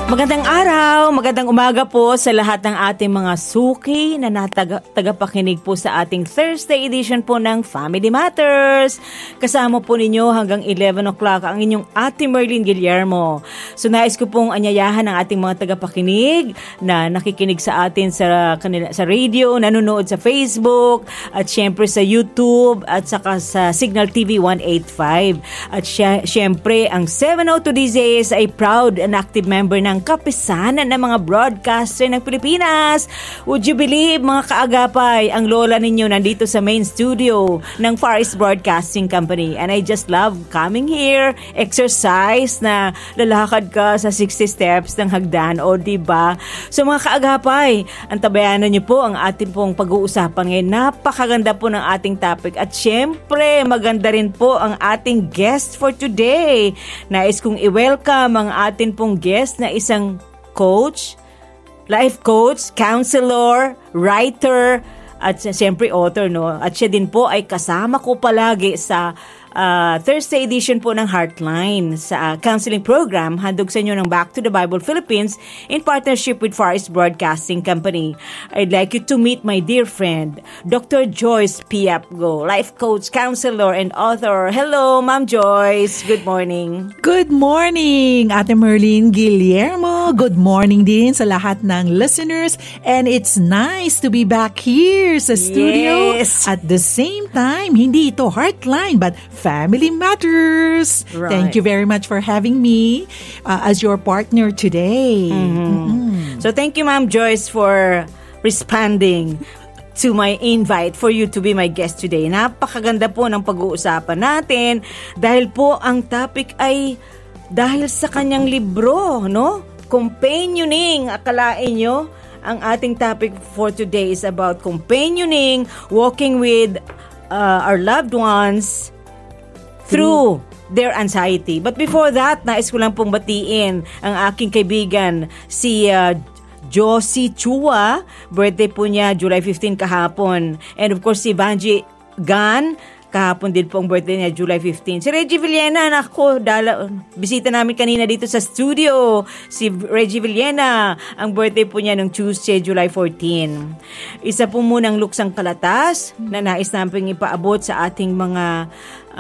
Magandang araw, magandang umaga po sa lahat ng ating mga suki na tagapakinig po sa ating Thursday edition po ng Family Matters. Kasama po ninyo hanggang 11 o'clock ang inyong Ate Merlin Guillermo. So nais ko pong anyayahan ang ating mga tagapakinig na nakikinig sa atin sa radio, nanonood sa Facebook, at syempre sa YouTube at saka sa Signal TV 185. At syempre ang 702 DZS ay proud and active member ng kapisanan ng mga broadcaster ng Pilipinas. Would you believe, mga kaagapay, ang lola ninyo nandito sa main studio ng Far East Broadcasting Company. And I just love coming here, exercise na lalakad ka sa 60 steps ng hagdan, o diba? So mga kaagapay, antabayanan niyo po ang ating pong pag-uusapan ngayon. Napakaganda po ng ating topic. At syempre, maganda rin po ang ating guest for today. Nais kong i-welcome ang ating pong guest na isang coach, life coach, counselor, writer, at siyempre author, no? At siya din po ay kasama ko palagi sa Thursday edition po ng Heartline sa counseling program handog sa inyo ng Back to the Bible Philippines in partnership with Far East Broadcasting Company. I'd like you to meet my dear friend, Dr. Joyce Piapgo, life coach, counselor, and author. Hello, Ma'am Joyce. Good morning. Good morning, Ate Merlin Guillermo. Good morning din sa lahat ng listeners. And it's nice to be back here sa studio. Yes. At the same time, hindi ito Heartline, but Family Matters. Right. Thank you very much for having me as your partner today. Mm-hmm. So thank you, Ma'am Joyce, for responding to my invite for you to be my guest today. Napakaganda po ng pag-uusapan natin dahil po ang topic ay dahil sa kanyang libro, no? Companioning. Akalain nyo, ang ating topic for today is about companioning, walking with our loved ones through their anxiety. But before that, nais ko lang pong batiin ang aking kaibigan, si Josie Chua. Birthday po niya, July 15 kahapon. And of course, si Vanji Gan, kahapon din po ang birthday niya, July 15. Si Reggie Villena, nako, bisita namin kanina dito sa studio. Si Reggie Villena, ang birthday po niya ng Tuesday, July 14. Isa po munang luksang kalatas na nais namin ipaabot sa ating mga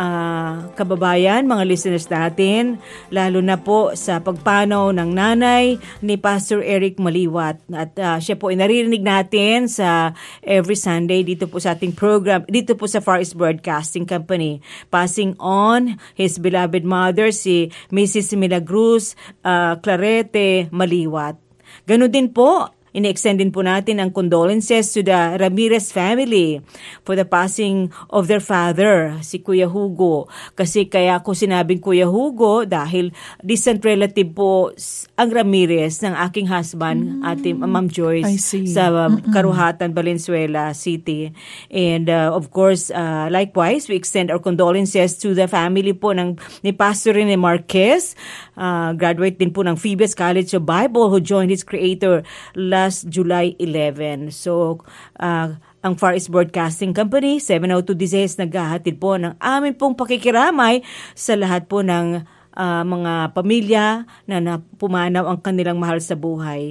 kababayan, mga listeners natin, lalo na po sa pagpanaw ng nanay ni Pastor Eric Maliwat. At siya po ay naririnig natin sa every Sunday dito po sa ating program, dito po sa Far East Broadcasting Company. Passing on his beloved mother, si Mrs. Milagros Clarete Maliwat. Ganon din po, ini-extend din po natin ang condolences to the Ramirez family for the passing of their father, si Kuya Hugo. Kasi kaya ko sinabing Kuya Hugo dahil distant relative po ang Ramirez ng aking husband, ating Ma'am Joyce, sa Karuhatan, Valenzuela City. And of course, likewise, we extend our condolences to the family po ni Pastor Rene Marquez, graduate din po ng Phoebus College of Bible, who joined his creator last July 11. So, ang Far East Broadcasting Company, 702 DZS, naghahatid po ng amin pong pakikiramay sa lahat po ng mga pamilya na pumanaw ang kanilang mahal sa buhay.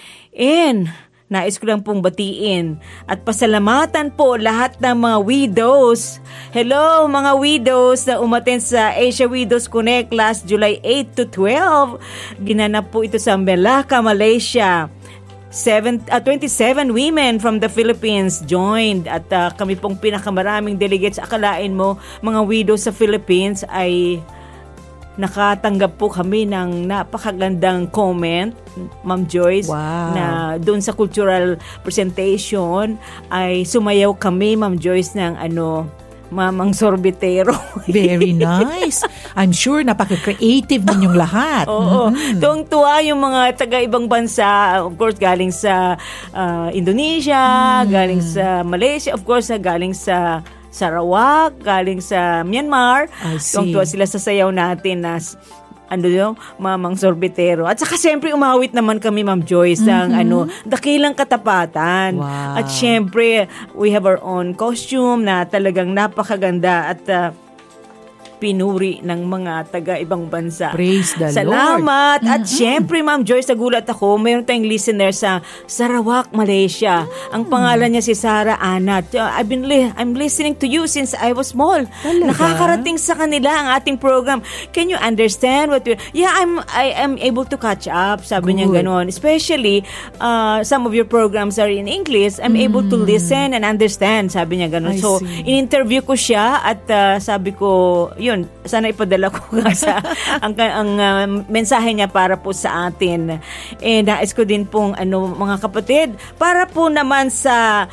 And nais ko lang pong batiin at pasalamatan po lahat ng mga widows. Hello mga widows na umattend sa Asia Widows Connect last July 8 to 12. Ginanap po ito sa Melaka, Malaysia. 27 women from the Philippines joined at kami pong pinakamaraming delegates. Akalain mo, mga widows sa Philippines ay nakatanggap po kami ng napakagandang comment, Ma'am Joyce. Wow. Na doon sa cultural presentation ay sumayaw kami, Ma'am Joyce, ng Mamang Sorbetero. Very nice. I'm sure napaka-creative ninyong lahat. Oo. Tuwang-tuwa yung mga taga-ibang bansa. Of course, galing sa Indonesia, galing sa Malaysia, of course, galing sa Sarawak, galing sa Myanmar. Tuwang-tuwa sila sa sayaw natin na Mamang Sorbetero. At saka siyempre umawit naman kami, Ma'am Joyce, ng dakilang katapatan. Wow. At siyempre, we have our own costume na talagang napakaganda at pinuri ng mga taga-ibang bansa. Praise the Salamat! Lord. At syempre, Ma'am Joyce, nagulat ako, mayroon tayong listener sa Sarawak, Malaysia. Ang pangalan niya si Sarah Anat. I'm listening to you since I was small. Talaga? Nakakarating sa kanila ang ating program. Can you understand what Yeah, I am able to catch up, sabi niya ganon. Especially, some of your programs are in English. I'm able to listen and understand, sabi niya ganon. So, in-interview ko siya at sabi ko, yun, sana ipadala ko nga sa ang mensahe niya para po sa atin. Nais ko din pong mga kapatid, para po naman sa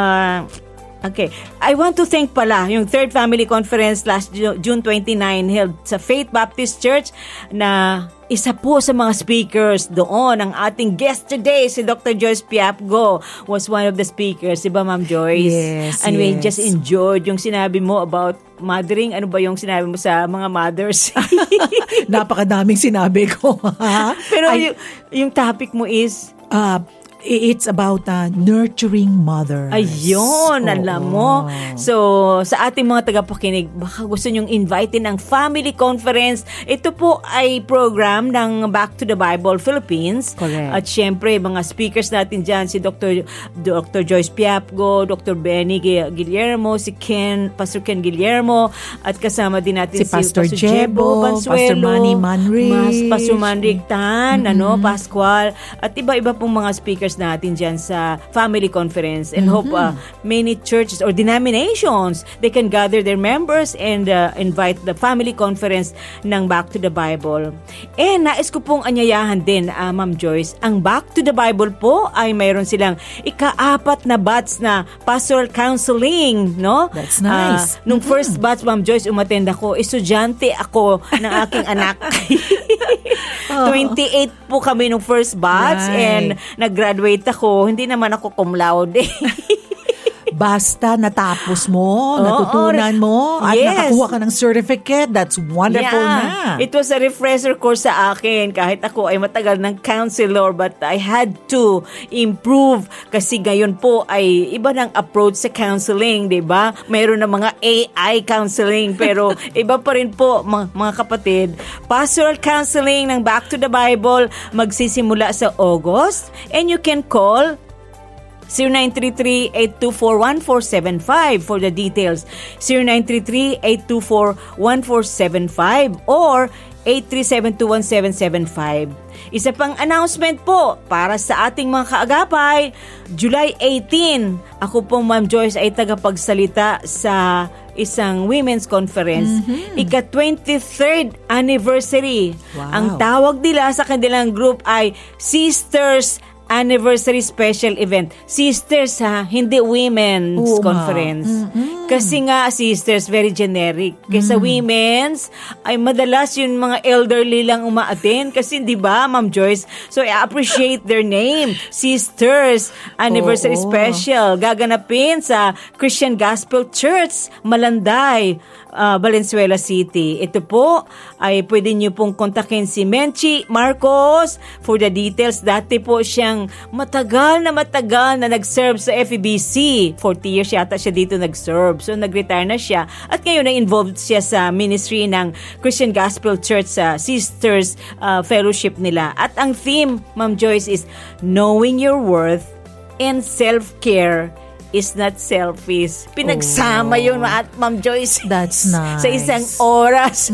okay. I want to thank pala yung Third Family Conference last June 29 held sa Faith Baptist Church na isa po sa mga speakers doon. Ang ating guest today, si Dr. Joyce Piapgo, was one of the speakers. Diba, Ma'am Joyce? Yes, And we just enjoyed yung sinabi mo about mothering. Ano ba yung sinabi mo sa mga mothers? Napakadaming sinabi ko. Pero yung topic mo is... it's about nurturing mothers. Ayun, alam mo. So, sa ating mga tagapakinig, baka gusto nyong invitein ang Family Conference. Ito po ay program ng Back to the Bible Philippines. Correct. At syempre, mga speakers natin dyan, si Dr. Joyce Piapgo, Dr. Benny Guillermo, si Pastor Ken Guillermo, at kasama din natin si Pastor Jebo Pastor Bansuelo, Manny Manrich, Pastor Manric Tan, Pascual, at iba-iba pong mga speakers natin dyan sa Family Conference, and hope many churches or denominations, they can gather their members and invite the Family Conference ng Back to the Bible. Nais ko pong anyayahan din, Ma'am Joyce, ang Back to the Bible po ay mayroon silang ika-4 na batch na pastoral counseling, no? That's nice. Nung first batch, Ma'am Joyce, umattend ako, estudyante ako ng aking anak. 28 po kami nung first batch, and nag-graduate ako. Hindi naman ako cum laude. Basta natapos mo, natutunan mo, at nakakuha ka ng certificate, that's wonderful na. It was a refresher course sa akin. Kahit ako ay matagal ng counselor, but I had to improve kasi ngayon po ay iba ng approach sa counseling, di ba? Mayroon na mga AI counseling, pero iba pa rin po, mga kapatid. Pastoral counseling ng Back to the Bible magsisimula sa August, and you can call 0933-824-1475 for the details. 0933-824-1475 or 837-21775. Isa pang announcement po para sa ating mga kaagapay, July 18, ako po, Ma'am Joyce, ay tagapagsalita sa isang women's conference. Ika-23rd anniversary. Wow. Ang tawag nila sa kanilang group ay Sisters Anniversary Special Event. Sisters hindi women's conference. Kasi nga, sisters, very generic. Kesa women's, ay madalas yung mga elderly lang uma-attend. Kasi di ba, Ma'am Joyce? So, I appreciate their name. Sisters Anniversary Special. Gaganapin sa Christian Gospel Church, Malanday, Valenzuela City. Ito po ay pwede niyo pong kontakin si Menchi Marcos for the details. Dati po siyang matagal na nag-serve sa FEBC. 40 years yata siya dito nag-serve. So nag-retire na siya at ngayon na involved siya sa ministry ng Christian Gospel Church sa Sisters Fellowship nila. At ang theme, Ma'am Joyce, is Knowing Your Worth and Self-Care is not selfish. Pinagsama yun, Ma'am Joyce. That's nice. Sa isang oras.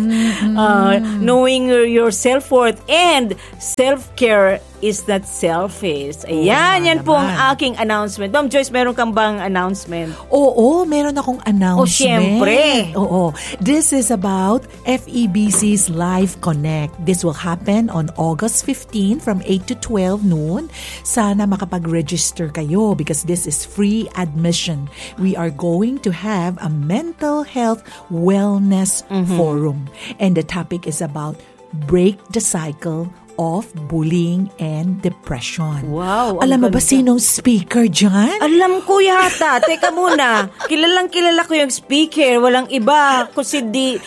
Knowing your self-worth and self-care is not selfish. Ayan, yan po ang aking announcement. Ma'am Joyce, meron kang bang announcement? Oo, meron akong announcement. Siyempre. Oo. This is about FEBC's Live Connect. This will happen on August 15 from 8 to 12 noon. Sana makapag-register kayo because this is free admission. We are going to have a mental health wellness forum. And the topic is about break the cycle of bullying and depression. Wow. Alam mo ba sinong speaker dyan? Alam ko yata. Teka muna. Kilala ko yung speaker. Walang iba. Si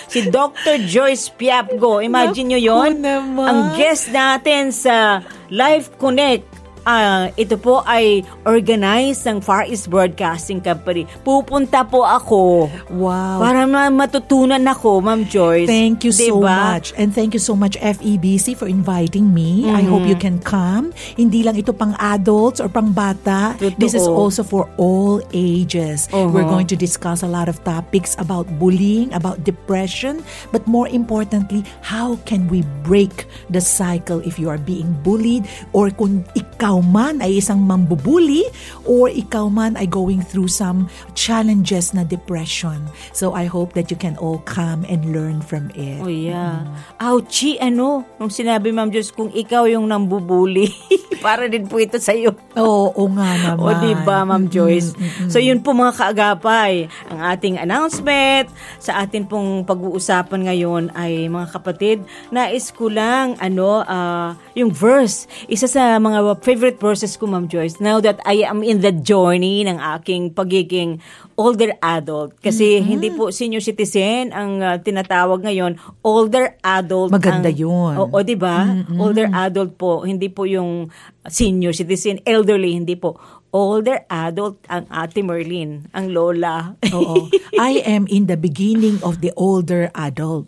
Dr. Joyce Piapgo. Imagine nyo yon. Ang guest natin sa Live Connect ito po ay organized ng Far East Broadcasting Company. Pupunta po ako. Wow. Para matutunan ako, Ma'am Joyce. Thank you so Diba? much. And thank you so much, FEBC, for inviting me. I hope you can come. Hindi lang ito pang adults or pang bata. Totoo. This is also for all ages. We're going to discuss a lot of topics about bullying, about depression, but more importantly, how can we break the cycle if you are being bullied, or kung ikaw man ay isang mambubuli, or ikaw man ay going through some challenges na depression. So I hope that you can all come and learn from it. Oh, yeah. Ouchie, nung sinabi, Ma'am Joyce, kung ikaw yung nambubuli, para din po ito sa'yo. Oo nga naman. O, diba, Ma'am Joyce? So, yun po mga kaagapay. Ang ating announcement sa atin pong pag-uusapan ngayon ay, mga kapatid, nais ko lang, yung verse. Isa sa mga favorite verses ko, Ma'am Joyce, now that I am in the journey ng aking pagiging older adult. Kasi hindi po senior citizen ang tinatawag ngayon, older adult. Maganda yun. Oo, diba? Older adult po, hindi po yung senior citizen, elderly, hindi po. Older adult ang Ate Merlin, ang lola. Oo. I am in the beginning of the older adult.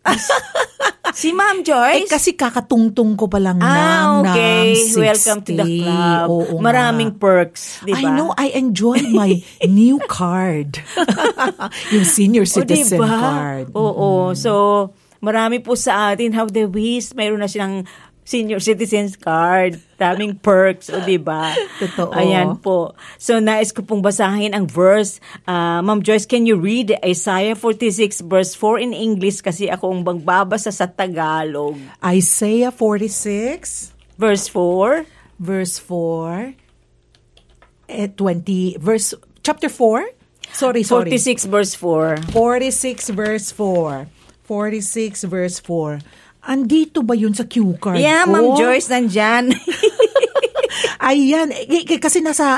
Si Ma'am Joyce? Kasi kakatungtong ko pa lang ng okay. 60. Welcome to the club. Oo, maraming perks, di ba? I know, I enjoyed my new card. Yung senior citizen diba? card. Oo. So, marami po sa atin, how they wish, mayroon na silang senior citizens card. Daming perks, o diba? Totoo. Ayan po. So, nais ko pong basahin ang verse. Ma'am Joyce, can you read Isaiah 46 verse 4 in English? Kasi ako ang magbabasa sa Tagalog. Isaiah 46 Verse 4. verse 4 chapter 4? Sorry. 46 verse 4. 46 verse 4. 46 verse 4. Andito ba yun sa cue card Yeah, ko? Ma'am Joyce, nandyan. Ayan. Kasi nasa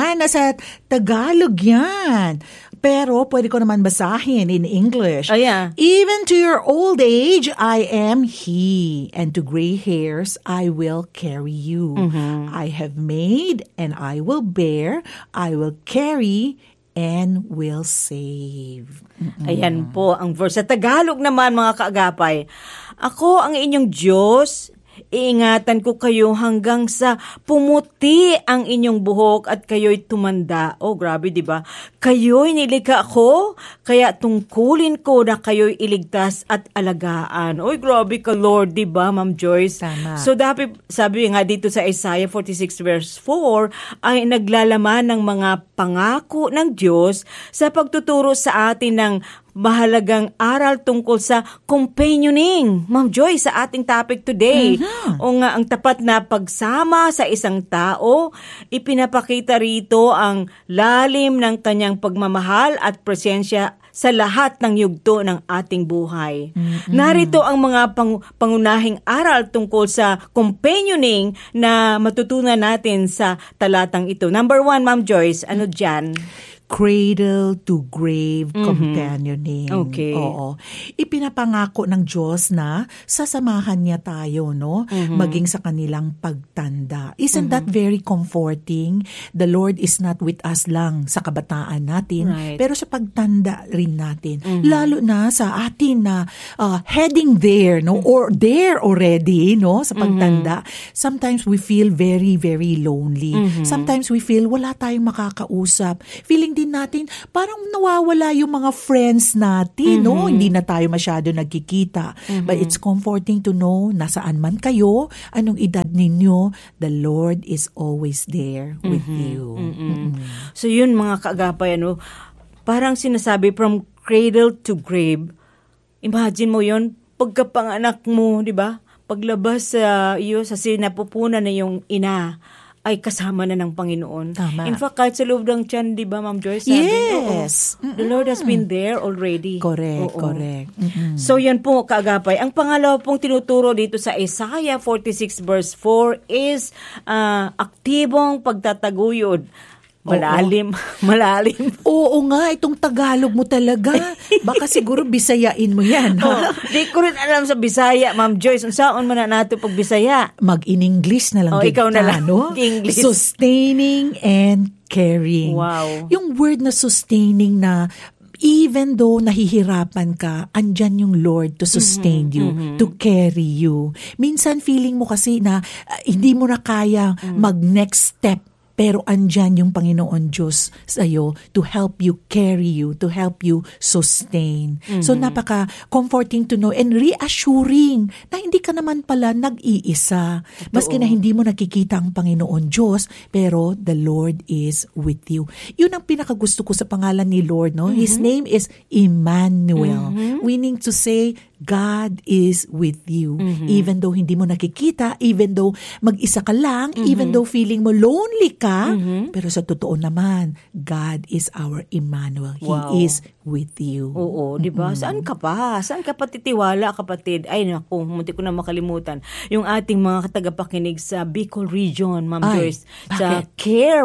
Tagalog yan. Pero pwede ko naman basahin in English. Oh, yeah. Even to your old age, I am He. And to gray hairs, I will carry you. I have made and I will bear. I will carry and will save. Ayan po ang verse. Sa Tagalog naman, mga kaagapay, ako ang inyong Diyos, iingatan ko kayo hanggang sa pumuti ang inyong buhok at kayo'y tumanda. Oh, grabe, di ba? Kayo'y nilikha ko, kaya tungkulin ko na kayo'y iligtas at alagaan. Oy, grabe ka, Lord, di ba, Ma'am Joyce? Tama. So, sabi nga dito sa Isaiah 46 verse 4, ay naglalaman ng mga pangako ng Diyos sa pagtuturo sa atin ng mahalagang aral tungkol sa companioning. Ma'am Joy, sa ating topic today. O nga, ang tapat na pagsama sa isang tao, ipinapakita rito ang lalim ng kanyang pagmamahal at presensya sa lahat ng yugto ng ating buhay. Narito ang mga pangunahing aral tungkol sa companioning na matutunan natin sa talatang ito. Number 1, Ma'am Joyce, ano dyan? Cradle to grave companioning. Okay. Oo. Ipinapangako ng Diyos na sasamahan niya tayo, no? Maging sa kanilang pagtanda. Isn't that very comforting? The Lord is not with us lang sa kabataan natin, Right. pero sa pagtanda rin natin. Lalo na sa atin na heading there, no? Or there already, no? Sa pagtanda. Sometimes we feel very, very lonely. Sometimes we feel wala tayong makakausap. Feeling din natin, parang nawawala yung mga friends natin, no? Hindi na tayo masyado nagkikita. But it's comforting to know, nasaan man kayo, anong edad ninyo, the Lord is always there with you. So yun, mga kaagapay, parang sinasabi from cradle to grave. Imagine mo yun, pagkapanganak mo, di ba? Paglabas sa sa sinapupunan na yung ina, ay kasama na ng Panginoon. Tama. In fact, kahit sa loob ng tiyan, di ba, Ma'am Joyce? Sabi, Yes. the Lord has been there already. Correct, Oo. correct. So, yan po, kaagapay. Ang pangalawa pong tinuturo dito sa Isaiah 46 verse 4 is aktibong pagtataguyod. Malalim. Oo nga, itong Tagalog mo talaga. Baka siguro Bisayain mo yan. Di ko rin alam sa Bisaya, Ma'am Joyce. Saan man na nato pag Bisaya? Mag-in-English na lang. Ikaw na lang. No? English. Sustaining and caring. Wow. Yung word na sustaining na even though nahihirapan ka, andyan yung Lord to sustain you, to carry you. Minsan feeling mo kasi na hindi mo na kaya mag-next step. Pero andyan yung Panginoon Diyos sa'yo to help you carry you, to help you sustain. So napaka-comforting to know and reassuring na hindi ka naman pala nag-iisa. Maski na hindi mo nakikita ang Panginoon Diyos, pero the Lord is with you. Yun ang pinakagusto ko sa pangalan ni Lord. No? His name is Emmanuel, meaning to say, God is with you. Even though hindi mo nakikita, even though mag-isa ka lang, even though feeling mo lonely ka, pero sa totoo naman, God is our Emmanuel. Wow. He is with you. Oo, di ba? Saan ka pa? Saan ka pa titiwala, kapatid? Ay, naku, munti ko na makalimutan. Yung ating mga tagapakinig sa Bicol Region, Ma'am Joyce, sa CARE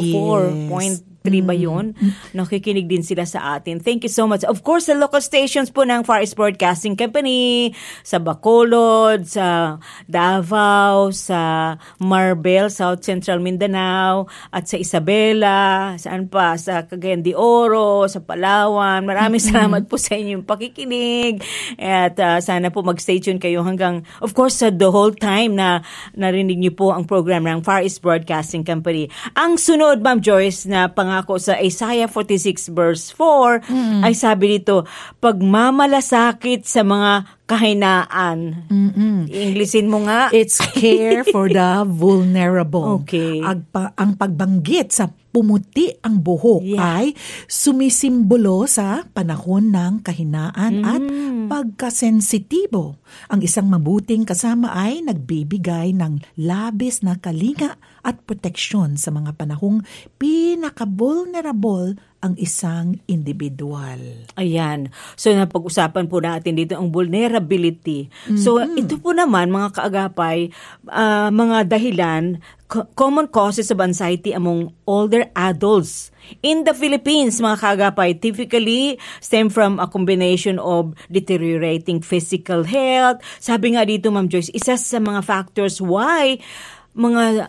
104.3 ba yun? Nakikinig din sila sa atin. Thank you so much. Of course, sa local stations po ng Far East Broadcasting Company, sa Bacolod, sa Davao, sa Marbel, South Central Mindanao, at sa Isabela, saan pa? Sa Cagayan de Oro, sa Palawan. Maraming salamat po sa inyong pakikinig. At sana po mag-stay tuned kayo hanggang, of course, sa the whole time na narinig niyo po ang program ng Far East Broadcasting Company. Ang sunod, Ma'am Joyce, na pangako sa Isaiah 46 verse 4, ay sabi dito, pagmamalasakit sa mga kahinaan. Inglesin mo nga. It's care for the vulnerable. Okay. Ang pagbanggit sa pumuti ang buhok ay sumisimbolo sa panahon ng kahinaan at pagkasensitibo. Ang isang mabuting kasama ay nagbibigay ng labis na kalinga at proteksyon sa mga panahong pinaka-vulnerable ang isang individual. Ayan. So, napag-usapan po natin dito ang vulnerability. So, ito po naman, mga kaagapay, mga dahilan, common causes of anxiety among older adults in the Philippines, mga kaagapay, typically stem from a combination of deteriorating physical health. Sabi nga dito, Ma'am Joyce, isa sa mga factors why mga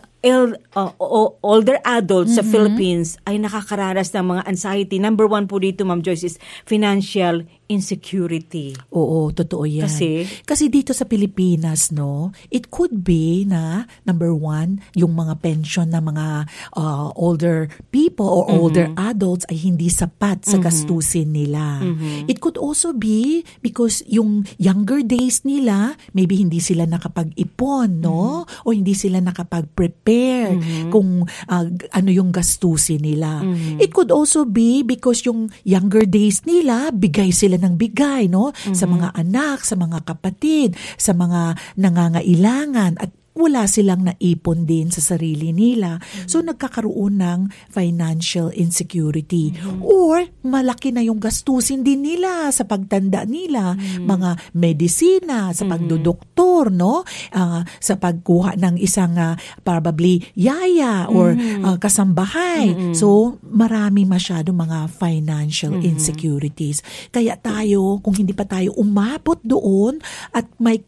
older adults sa Philippines ay nakakaranas ng mga anxiety. Number 1 po dito, Ma'am Joyce, is financial insecurity. Oo, totoo yan. Kasi dito sa Pilipinas, no, it could be na, number 1, yung mga pension na mga older people or older adults ay hindi sapat sa gastusin nila. It could also be because yung younger days nila, maybe hindi sila nakapag-ipon, no? O hindi sila nakapag-prepare kung ano yung gastusin nila. It could also be because yung younger days nila, bigay sila ng bigay, no? Sa mga anak, sa mga kapatid, sa mga nangangailangan, at wala silang naipon din sa sarili nila. So, nagkakaroon ng financial insecurity. Or, malaki na yung gastusin din nila sa pagtanda nila. Mga medisina, sa pagdodoktor, no? Sa pagkuha ng isang probably yaya or kasambahay. So, marami masyado mga financial insecurities. Kaya tayo, kung hindi pa tayo umabot doon at may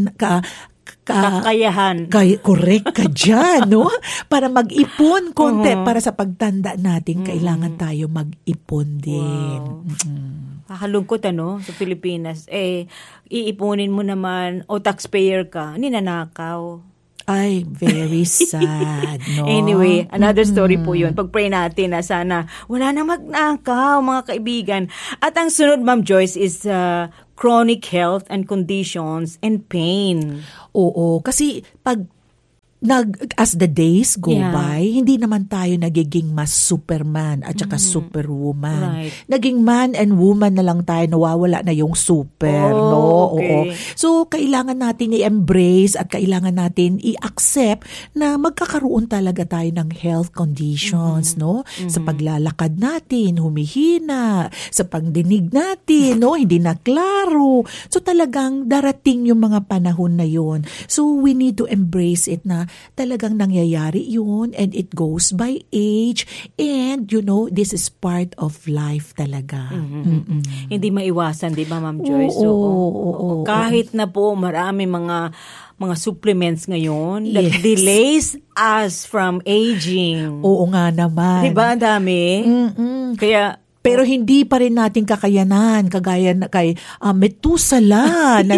kakayahan. Correct ka dyan, no? Para mag-ipon konti para sa pagtanda natin, kailangan tayo mag-ipon din. Wow. Kakalungkot, sa Pilipinas. Iipunin mo naman, taxpayer ka, ninanakaw. Ay, very sad, no? Anyway, another story po yun. Pag-pray natin na sana wala na magnakaw, mga kaibigan. At ang sunod, Ma'am Joyce, is chronic health and conditions and pain. Oo, kasi as the days go by, hindi naman tayo nagiging mas superman at saka superwoman. Right. Naging man and woman na lang tayo, nawawala na yung super, no? Okay. Oo. So, kailangan natin i-embrace at kailangan natin i-accept na magkakaroon talaga tayo ng health conditions, no? Sa paglalakad natin, humihina, sa pagdinig natin, no? Hindi na klaro. So, talagang darating yung mga panahon na yon. So, we need to embrace it na talagang nangyayari yun and it goes by age and this is part of life talaga. Hindi maiwasan, di ba, Ma'am Joyce? Oo. Kahit na po marami mga supplements ngayon that delays us from aging. Oo nga naman. Di ba, ang dami? Kaya pero hindi pa rin natin kakayanan, kagaya na kay Methuselah na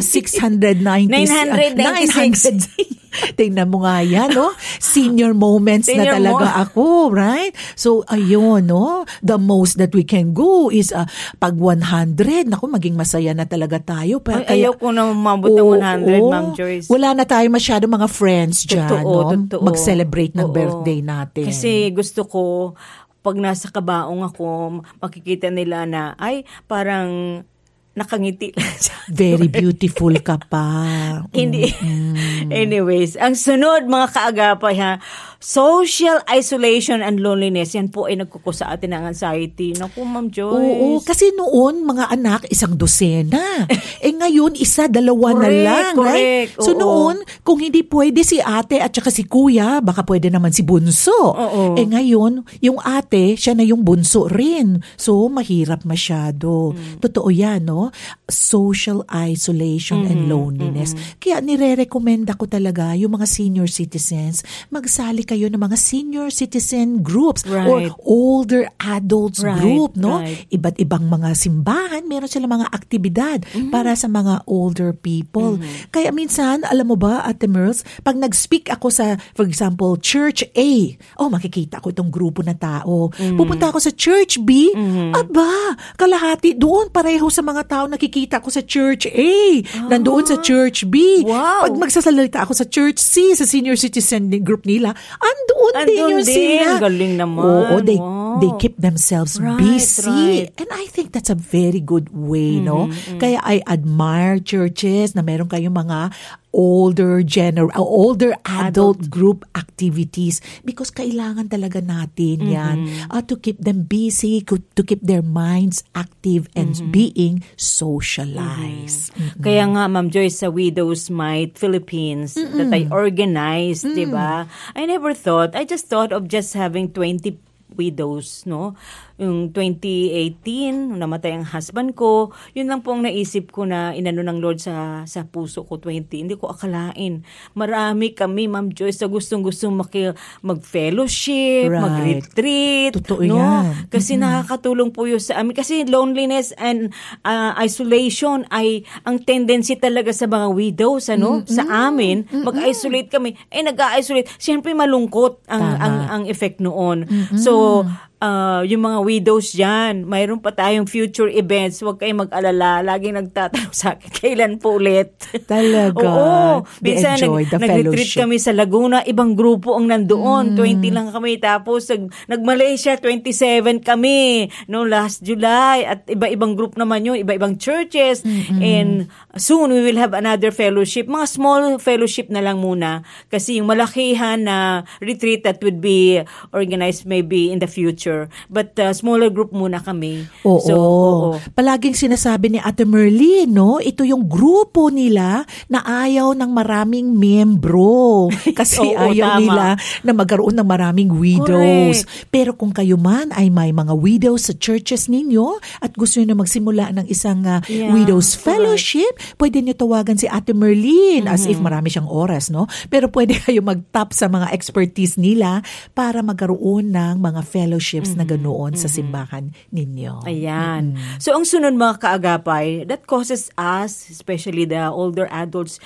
900. Tingnan mo nga yan, no? Senior moments na talaga ako, right? So, ayun, no? The most that we can go is pag 100, naku, maging masaya na talaga tayo. Ayaw ko na umabot ng 100, Ma'am Joyce. Wala na tayo masyado mga friends dyan, Totoo. Mag-celebrate ng birthday natin. Kasi gusto ko, pag nasa kabaong ako, makikita nila na, ay, parang nakangiti lang siya. Very beautiful ka pa. Hindi. Anyways, ang sunod, mga kaagapay, social isolation and loneliness, yan po ay nagkukusa atin ng anxiety. Naku, Ma'am Joyce. Oo, kasi noon, mga anak, 1 dosena. Ngayon, 1, 2 na lang, right? So noon, kung hindi pwede si ate at saka si kuya, baka pwede naman si bunso. Ngayon, yung ate, siya na yung bunso rin. So, mahirap masyado. Totoo yan, no? Social isolation and loneliness. Kaya nire-recommenda ko talaga yung mga senior citizens, magsali kayo ng mga senior citizen groups or older adults group, no? Iba't ibang mga simbahan, meron sila mga aktibidad para sa mga older people. Kaya minsan, alam mo ba, Ate Merles, pag nag-speak ako sa, for example, Church A, makikita ko itong grupo na tao. Pupunta ako sa Church B, aba, kalahati doon, pareho sa mga tao nakikita ko sa Church A, nandoon sa Church B. Wow. Pag magsasalita ako sa Church C, sa senior citizen group nila, andoon din yung sila. Galing naman. Oo, they keep themselves busy. And I think that's a very good way, no? Kaya I admire churches na meron kayong mga older adult group activities because kailangan talaga natin yan to keep them busy, to keep their minds active and being socialized. Kaya nga, Ma'am Joyce, sa Widows Might Philippines that I organized, di ba? I just thought of just having 20 widows, no? Yung 2018, namatay ang husband ko, yun lang po ang naisip ko na inano ng Lord sa puso ko, 20. Hindi ko akalain. Marami kami, Ma'am Joyce, sa gustong-gustong mag-fellowship, mag-retreat. Totoo no? yan. Kasi nakakatulong po yun sa amin. Kasi loneliness and isolation ay ang tendency talaga sa mga widows, ano? Sa amin, mag-isolate kami. Nag-isolate. Siyempre malungkot ang effect noon. So, yung mga widows dyan, mayroon pa tayong future events. Huwag kayong mag-alala. Laging nagtatanong sa akin, kailan po ulit? Talaga. Oo. Minsan, enjoy the nag-retreat fellowship. kami sa Laguna. Ibang grupo ang nandoon. 20 lang kami. Tapos, nag-Malaysia, 27 kami. No, last July. At iba-ibang group naman yun. Iba-ibang churches. And soon, we will have another fellowship. Mga small fellowship na lang muna. Kasi yung malakihan na retreat that would be organized maybe in the future. But smaller group muna kami. Oo. So, palaging sinasabi ni Ate Merlin, no? Ito yung grupo nila na ayaw ng maraming membro. Kasi ayaw nila na magkaroon ng maraming widows. Correct. Pero kung kayo man ay may mga widows sa churches ninyo at gusto nyo na magsimula ng isang widows fellowship, pwede nyo tawagan si Ate Merlin as if marami siyang oras, no? Pero pwede kayo mag-tap sa mga expertise nila para magkaroon ng mga fellowships na ganoon sa simbahan ninyo. Ayan. So, ang sunod mga kaagapay, that causes us, especially the older adults,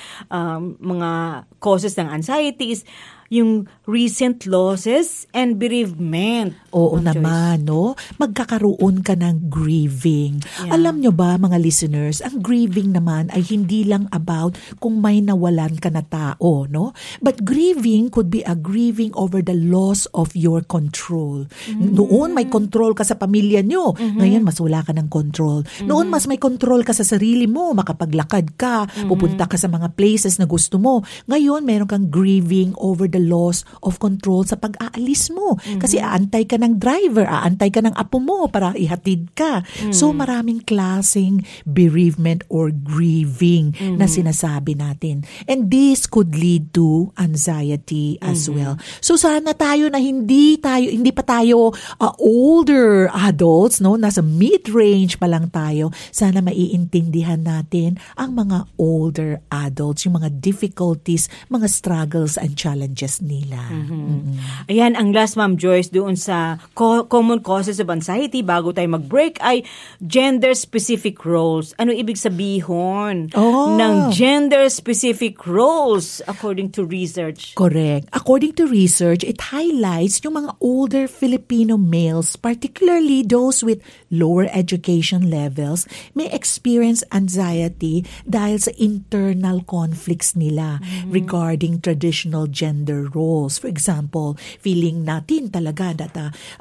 mga causes ng anxieties, yung recent losses and bereavement. Oo naman, no? Magkakaroon ka ng grieving. Yeah. Alam nyo ba, mga listeners, ang grieving naman ay hindi lang about kung may nawalan ka na tao, no? But grieving could be a grieving over the loss of your control. Noon, may control ka sa pamilya nyo. Ngayon, mas wala ka ng control. Noon, mas may control ka sa sarili mo. Makapaglakad ka, pupunta ka sa mga places na gusto mo. Ngayon, meron kang grieving over the the loss of control sa pag-aalis mo. Kasi aantay ka ng driver, aantay ka ng apo mo para ihatid ka. So maraming klaseng bereavement or grieving na sinasabi natin. And this could lead to anxiety as well. So sana tayo na hindi pa tayo older adults, no, nasa mid-range pa lang tayo, sana maiintindihan natin ang mga older adults, yung mga difficulties, mga struggles and challenges nila. Ayan, ang last, Ma'am Joyce, doon sa common causes of anxiety, bago tayo mag-break, ay gender-specific roles. Ano ibig sabihin ng gender-specific roles according to research? Correct. According to research, it highlights yung mga older Filipino males, particularly those with lower education levels, may experience anxiety dahil sa internal conflicts nila regarding traditional gender roles. For example, feeling natin talaga that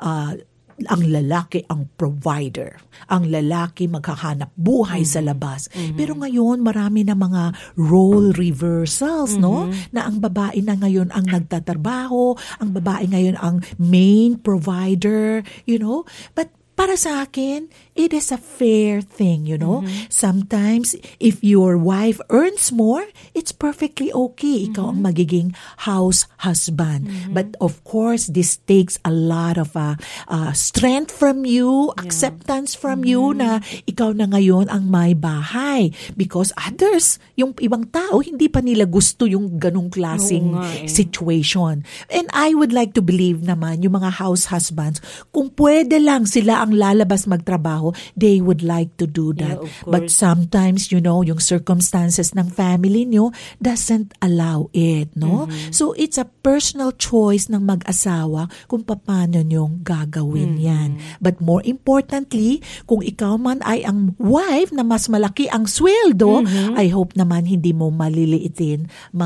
ang lalaki ang provider. Ang lalaki maghahanap buhay sa labas. Pero ngayon, marami na mga role reversals, no? Na ang babae na ngayon ang nagtatrabaho, ang babae ngayon ang main provider, you know? But para sa akin, it is a fair thing, you know. Sometimes, if your wife earns more, it's perfectly okay. Ikaw ang magiging house husband. But of course, this takes a lot of strength from you, acceptance from you na ikaw na ngayon ang may bahay. Because others, yung ibang tao, hindi pa nila gusto yung ganong klaseng situation. And I would like to believe naman, yung mga house husbands, kung pwede lang sila ang lalabas magtrabaho, they would like to do that. But sometimes, you know, yung circumstances ng family nyo doesn't allow it, no? So, it's a personal choice ng mag-asawa kung paano nyong gagawin yan. But more importantly, kung ikaw man ay ang wife na mas malaki ang sweldo, I hope naman hindi mo mamaliitin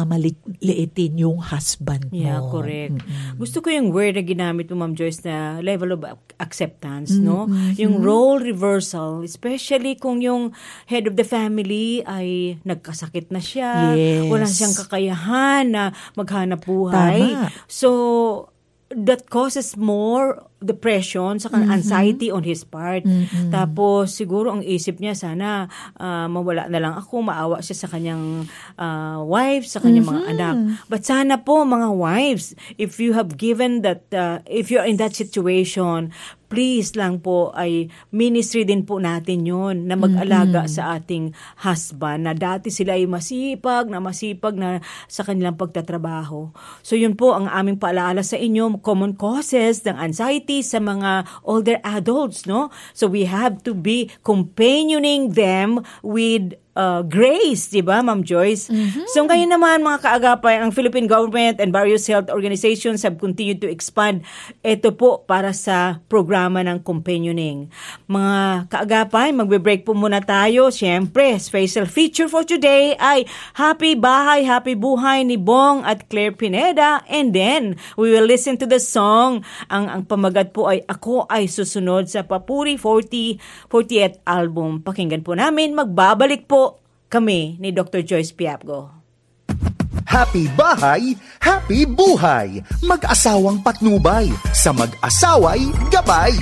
yung husband mo. Yeah, correct. Gusto ko yung word na ginamit mo, Ma'am Joyce, na level of acceptance, no? Yung role reversal, especially kung yung head of the family ay nagkasakit na siya, wala siyang kakayahan na maghanap buhay. Tama. So, that causes more depression, saka anxiety on his part. Tapos, siguro ang isip niya, sana mawala na lang ako, maawa siya sa kanyang wife, sa kanyang mga anak. But sana po, mga wives, if you have given that, if you're in that situation, please lang po ay ministry din po natin yon na mag-alaga sa ating husband na dati sila ay masipag na sa kanilang pagtatrabaho. So yun po ang aming paalaala sa inyo, common causes ng anxiety sa mga older adults, no? So we have to be companioning them with grace, di ba, Ma'am Joyce? So ngayon naman, mga kaagapay, ang Philippine government and various health organizations have continued to expand ito po para sa programa ng companioning. Mga kaagapay, magbe-break po muna tayo. Siyempre, special feature for today ay Happy Bahay, Happy Buhay ni Bong at Claire Pineda. And then, we will listen to the song. Ang pamagat po ay Ako Ay Susunod sa Papuri 40th album. Pakinggan po namin. Magbabalik po kami ni Dr. Joyce Piapgo. Happy Bahay, Happy Buhay. Mag-asawang patnubay, sa mag-asaway gabay.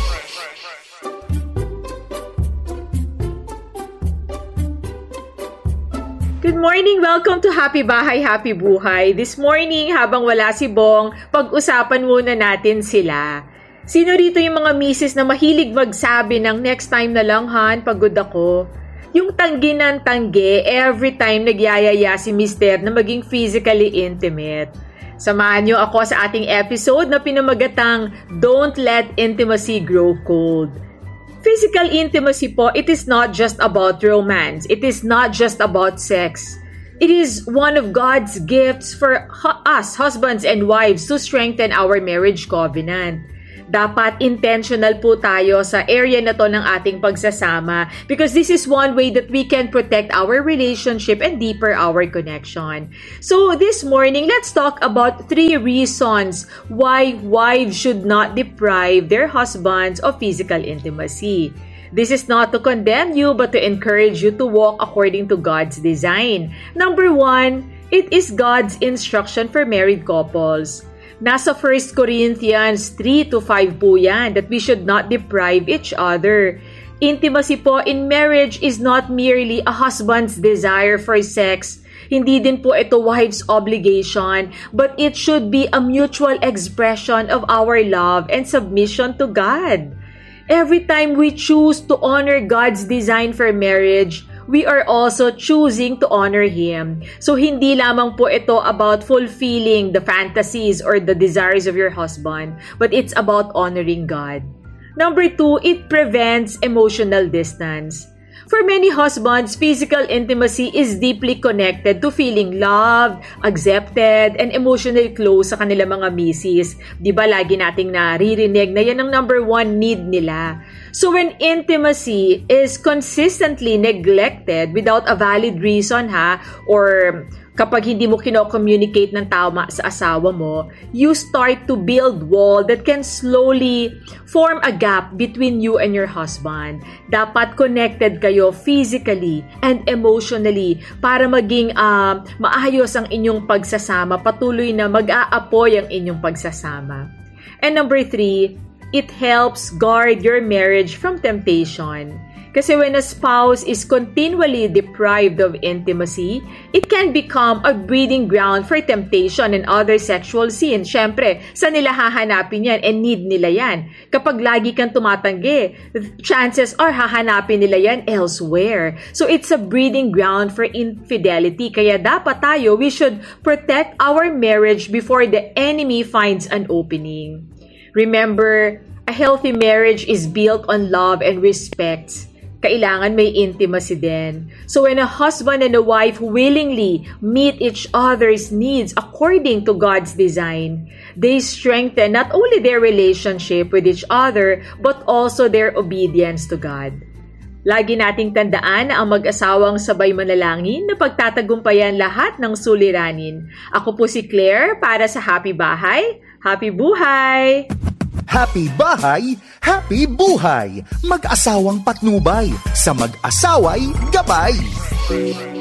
Good morning! Welcome to Happy Bahay, Happy Buhay. This morning, habang wala si Bong, pag-usapan muna natin sila. Sino rito yung mga misis na mahilig magsabi ng next time na lang, Han, pagod ako? Yung tanggi ng tanggi, every time nagyayaya si Mister na maging physically intimate. Samahan niyo ako sa ating episode na pinamagatang Don't Let Intimacy Grow Cold. Physical intimacy po, it is not just about romance. It is not just about sex. It is one of God's gifts for us, husbands and wives, to strengthen our marriage covenant. Dapat intentional po tayo sa area na to ng ating pagsasama because this is one way that we can protect our relationship and deeper our connection. So this morning, let's talk about 3 reasons why wives should not deprive their husbands of physical intimacy. This is not to condemn you but to encourage you to walk according to God's design. Number 1, It is God's instruction for married couples. Nasa 1 Corinthians 3-5 po yan, that we should not deprive each other. Intimacy po in marriage is not merely a husband's desire for sex. Hindi din po ito wife's obligation, but it should be a mutual expression of our love and submission to God. Every time we choose to honor God's design for marriage, we are also choosing to honor Him. So hindi lamang po ito about fulfilling the fantasies or the desires of your husband, but it's about honoring God. Number 2, it prevents emotional distance. For many husbands, physical intimacy is deeply connected to feeling loved, accepted, and emotionally close sa kanilang mga misis. Di ba lagi nating naririnig na yan ang number 1 need nila. So when intimacy is consistently neglected without a valid reason or kapag hindi mo kino-communicate ng tama sa asawa mo, you start to build wall that can slowly form a gap between you and your husband. Dapat connected kayo physically and emotionally para maging maayos ang inyong pagsasama, patuloy na mag-aapoy ang inyong pagsasama. And number 3, it helps guard your marriage from temptation. Kasi when a spouse is continually deprived of intimacy, it can become a breeding ground for temptation and other sexual sins. Syempre, saan nila hahanapin yan and need nila yan? Kapag lagi kang tumatanggi, chances are hahanapin nila yan elsewhere. So it's a breeding ground for infidelity. Kaya dapat tayo, we should protect our marriage before the enemy finds an opening. Remember, a healthy marriage is built on love and respect. Kailangan may intimacy din. So when a husband and a wife willingly meet each other's needs according to God's design, they strengthen not only their relationship with each other, but also their obedience to God. Lagi nating tandaan na ang mag-asawang sabay manalangin na pagtatagumpayan lahat ng suliranin. Ako po si Claire para sa Happy Bahay, Happy Buhay! Happy Bahay, Happy Buhay! Mag-asawang patnubay, sa mag-asaway gabay!